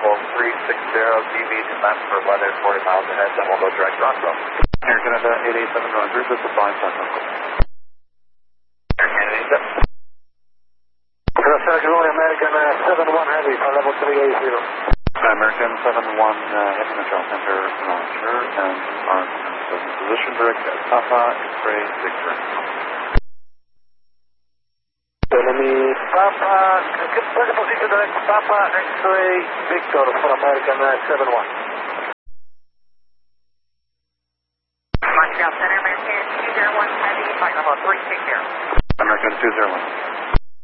level 360, DV to map for weather 40 miles ahead, then we'll go direct Roswell. Air Canada 887 Roger, this is flying Central. Air Canada 87. American 71 Heavy for level 380. American 71 Heavy Control Center, Roger, and our position direct at Papa X-ray Victor. Enemy Papa, position direct Papa X-ray Victor for American 71. Montreal Center, American 201 Heavy, flight level 360. American 201.